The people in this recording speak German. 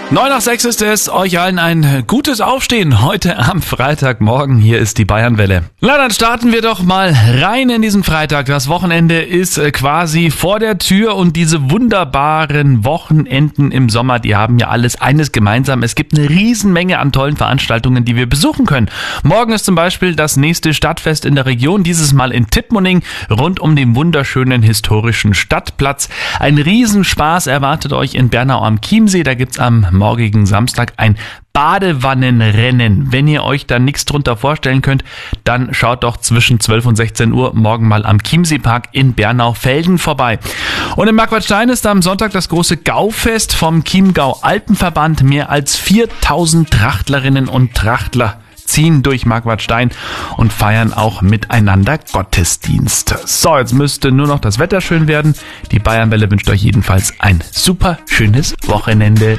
9:06 ist es. Euch allen ein gutes Aufstehen heute am Freitagmorgen. Hier ist die Bayernwelle. Na, dann starten wir doch mal rein in diesen Freitag. Das Wochenende ist quasi vor der Tür und diese wunderbaren Wochenenden im Sommer, die haben ja alles eines gemeinsam. Es gibt eine Riesenmenge an tollen Veranstaltungen, die wir besuchen können. Morgen ist zum Beispiel das nächste Stadtfest in der Region, dieses Mal in Tippmoning, rund um den wunderschönen historischen Stadtplatz. Ein Riesenspaß erwartet euch in Bernau am Chiemsee. Da gibt's am morgigen Samstag ein Badewannenrennen. Wenn ihr euch da nichts drunter vorstellen könnt, dann schaut doch zwischen 12 und 16 Uhr morgen mal am Chiemseepark in Bernau-Velden vorbei. Und in Marquartstein ist am Sonntag das große Gaufest vom Chiemgau Alpenverband. Mehr als 4000 Trachtlerinnen und Trachtler ziehen durch Marquartstein und feiern auch miteinander Gottesdienst. So, jetzt müsste nur noch das Wetter schön werden. Die Bayernwelle wünscht euch jedenfalls ein super schönes Wochenende.